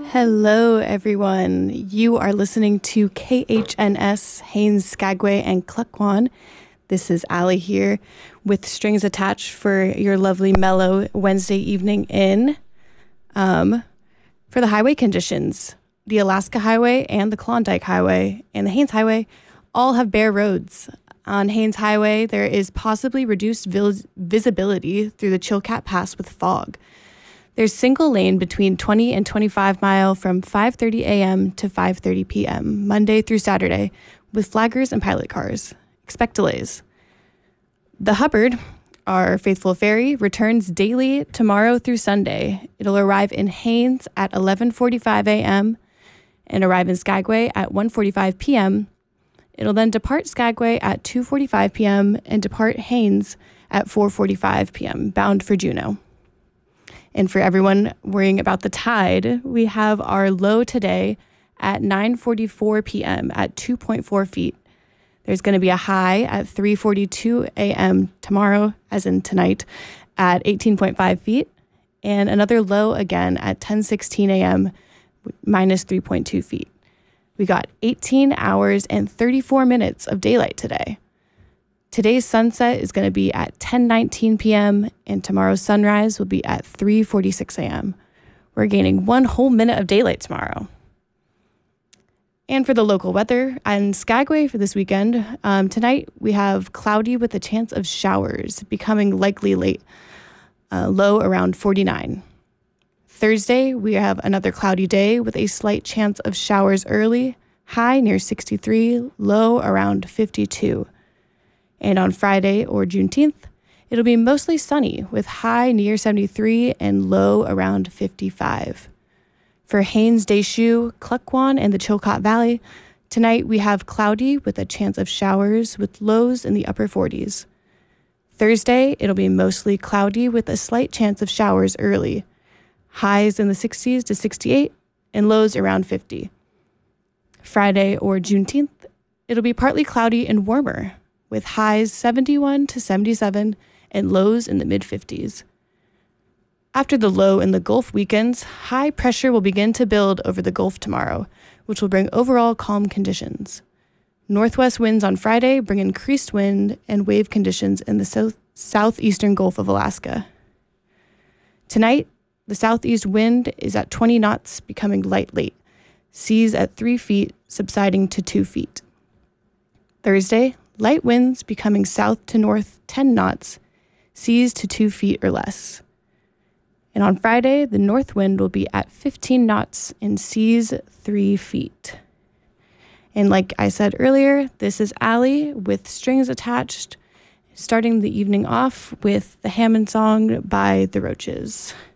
Hello, everyone. You are listening to KHNS, Haines, Skagway, and Klukwan. This is Allie here with Strings Attached for your lovely mellow Wednesday evening in. For the highway conditions, the Alaska Highway and the Klondike Highway and the Haines Highway all have bare roads. On Haines Highway, there is possibly reduced visibility through the Chilkat Pass with fog. There's single lane between 20 and 25 mile from 5:30 a.m. to 5:30 p.m., Monday through Saturday, with flaggers and pilot cars. Expect delays. The Hubbard, our faithful ferry, returns daily tomorrow through Sunday. It'll arrive in Haines at 11:45 a.m. and arrive in Skagway at 1:45 p.m. It'll then depart Skagway at 2:45 p.m. and depart Haines at 4:45 p.m., bound for Juneau. And for everyone worrying about the tide, we have our low today at 9:44 p.m. at 2.4 feet. There's going to be a high at 3:42 a.m. tomorrow, as in tonight, at 18.5 feet, and another low again at 10:16 a.m. minus 3.2 feet. We got 18 hours and 34 minutes of daylight today. Today's sunset is going to be at 10:19 p.m. and tomorrow's sunrise will be at 3:46 a.m. We're gaining 1 whole minute of daylight tomorrow. And for the local weather, in Skagway for this weekend, tonight we have cloudy with a chance of showers, becoming likely late, low around 49. Thursday, we have another cloudy day with a slight chance of showers early, high near 63, low around 52. And on Friday or Juneteenth, it'll be mostly sunny with high near 73 and low around 55. For Haines, Deschutes, Klukwan, and the Chilkat Valley, tonight we have cloudy with a chance of showers with lows in the upper 40s. Thursday, it'll be mostly cloudy with a slight chance of showers early, highs in the 60s to 68 and lows around 50. Friday or Juneteenth, it'll be partly cloudy and warmer, with highs 71 to 77 and lows in the mid-50s. After the low in the Gulf weekends, high pressure will begin to build over the Gulf tomorrow, which will bring overall calm conditions. Northwest winds on Friday bring increased wind and wave conditions in the southeastern Gulf of Alaska. Tonight, the southeast wind is at 20 knots, becoming light late, seas at 3 feet, subsiding to 2 feet. Thursday, light winds becoming south to north 10 knots, seas to 2 feet or less. And on Friday, the north wind will be at 15 knots and seas 3 feet. And like I said earlier, this is Allie with Strings Attached, starting the evening off with the Hammond song by The Roaches.